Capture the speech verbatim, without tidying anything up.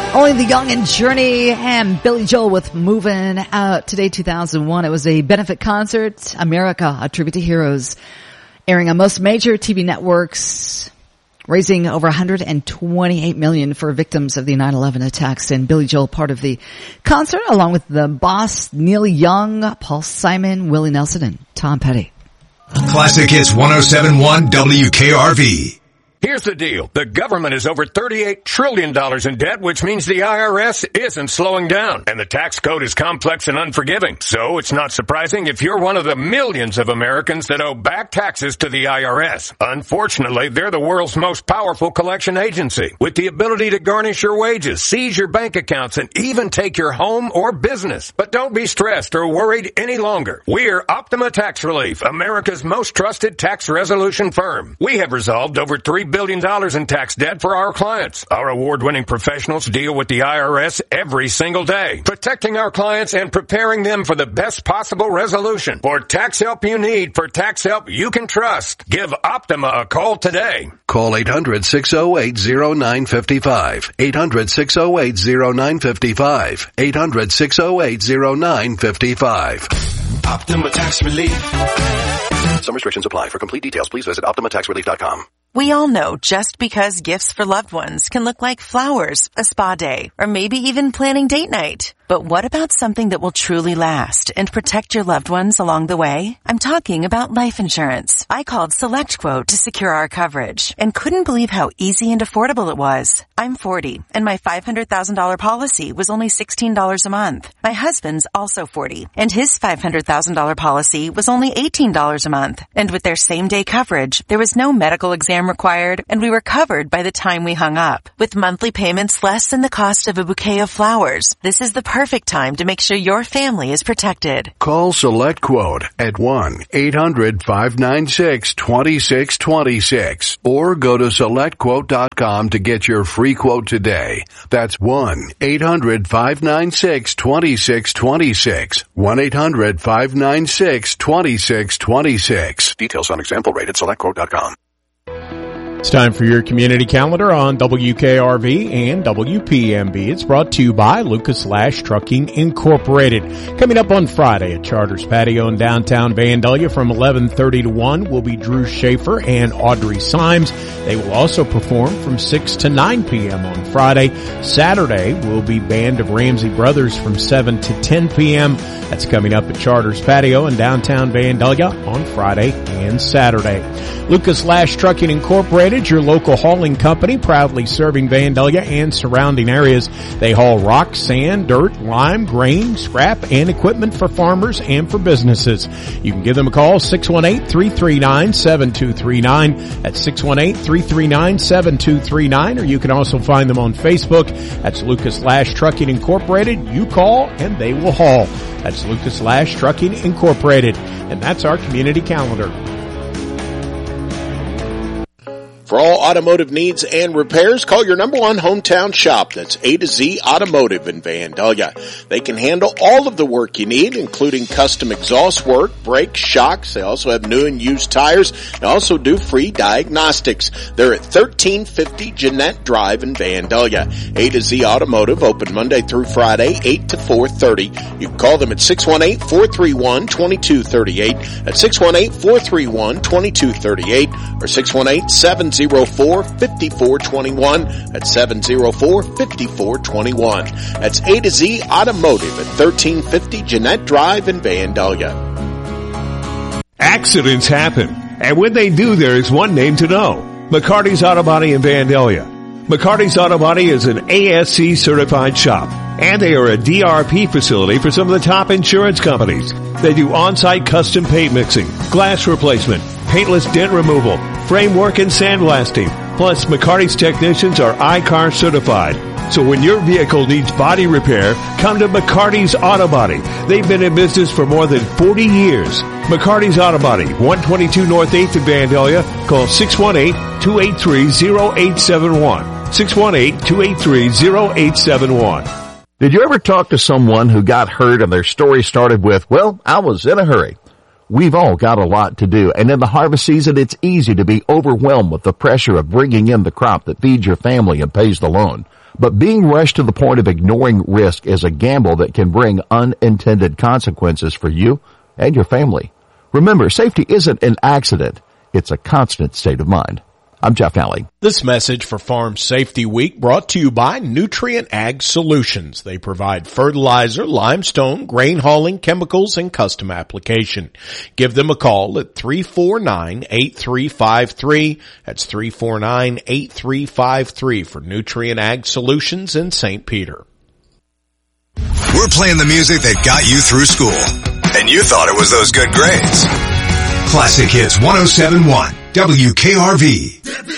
Only the Young and Journey and Billy Joel with Moving Out. Today, two thousand one, it was a benefit concert, America, a tribute to heroes, airing on most major T V networks, raising over one hundred twenty-eight million dollars for victims of the nine eleven attacks. And Billy Joel, part of the concert, along with the Boss, Neil Young, Paul Simon, Willie Nelson, and Tom Petty. Classic Hits one oh seven point one W K R V. Here's the deal. The government is over thirty-eight trillion dollars in debt, which means the I R S isn't slowing down. And the tax code is complex and unforgiving. So it's not surprising if you're one of the millions of Americans that owe back taxes to the I R S. Unfortunately, they're the world's most powerful collection agency, with the ability to garnish your wages, seize your bank accounts, and even take your home or business. But don't be stressed or worried any longer. We're Optima Tax Relief, America's most trusted tax resolution firm. We have resolved over three billion dollars in tax debt for our clients. Our award-winning professionals deal with the I R S every single day, protecting our clients and preparing them for the best possible resolution. For tax help you need, for tax help you can trust, give Optima a call today. Call eight hundred, six oh eight, oh nine five five. eight hundred, six oh eight, oh nine five five. eight hundred, six oh eight, oh nine five five. Optima Tax Relief. Some restrictions apply. For complete details, please visit optima tax relief dot com. We all know just because gifts for loved ones can look like flowers, a spa day, or maybe even planning date night. But what about something that will truly last and protect your loved ones along the way? I'm talking about life insurance. I called SelectQuote to secure our coverage and couldn't believe how easy and affordable it was. I'm forty, and my five hundred thousand dollars policy was only sixteen dollars a month. My husband's also forty, and his five hundred thousand dollars policy was only eighteen dollars a month. And with their same-day coverage, there was no medical exam required, and we were covered by the time we hung up. With monthly payments less than the cost of a bouquet of flowers, this is the perfect time to make sure your family is protected. Call SelectQuote at one eight hundred, five nine six, two six two six or go to select quote dot com to get your free quote today. That's one eight hundred, five nine six, two six two six. one eight hundred, five nine six, two six two six. Details on example rate at select quote dot com. It's time for your community calendar on W K R V and W P M B. It's brought to you by Lucas Lash Trucking Incorporated. Coming up on Friday at Charters Patio in downtown Vandalia from eleven thirty to one will be Drew Schaefer and Audrey Symes. They will also perform from six to nine p.m. on Friday. Saturday will be Band of Ramsey Brothers from seven to ten p.m. That's coming up at Charters Patio in downtown Vandalia on Friday and Saturday. Lucas Lash Trucking Incorporated, your local hauling company, proudly serving Vandalia and surrounding areas. They haul rock, sand, dirt, lime, grain, scrap, and equipment for farmers and for businesses. You can give them a call, six one eight, three three nine, seven two three nine. That's six one eight, three three nine, seven two three nine. Or you can also find them on Facebook. That's Lucas Lash Trucking Incorporated. You call and they will haul. That's Lucas Lash Trucking Incorporated. And that's our community calendar. For all automotive needs and repairs, call your number one hometown shop. That's A to Z Automotive in Vandalia. They can handle all of the work you need, including custom exhaust work, brakes, shocks. They also have new and used tires. They also do free diagnostics. They're at thirteen fifty Jeanette Drive in Vandalia. A to Z Automotive, open Monday through Friday, eight to four thirty. You can call them at six one eight, four three one, two two three eight. That's six one eight, four three one, two two three eight or six one eight, seven zero four, five four two one. That's seven zero four, five four two one. That's A to Z Automotive at thirteen fifty Jeanette Drive in Vandalia. Accidents happen, and when they do, there is one name to know. McCarty's Auto Body in Vandalia. McCarty's Auto Body is an A S C certified shop, and they are a D R P facility for some of the top insurance companies. They do on-site custom paint mixing, glass replacement, paintless dent removal, framework and sandblasting. Plus, McCarty's technicians are I C A R certified. So when your vehicle needs body repair, come to McCarty's Auto Body. They've been in business for more than forty years. McCarty's Auto Body, one twenty-two North eighth in Vandalia. Call six one eight, two eight three, zero eight seven one. six one eight, two eight three, zero eight seven one. Did you ever talk to someone who got hurt and their story started with, well, I was in a hurry? We've all got a lot to do, and in the harvest season, it's easy to be overwhelmed with the pressure of bringing in the crop that feeds your family and pays the loan. But being rushed to the point of ignoring risk is a gamble that can bring unintended consequences for you and your family. Remember, safety isn't an accident. It's a constant state of mind. I'm Jeff Nally. This message for Farm Safety Week brought to you by Nutrient Ag Solutions. They provide fertilizer, limestone, grain hauling, chemicals, and custom application. Give them a call at three four nine, eight three five three. That's three four nine, eight three five three for Nutrient Ag Solutions in Saint Peter. We're playing the music that got you through school, and you thought it was those good grades. Classic Hits one oh seven point one W K R V.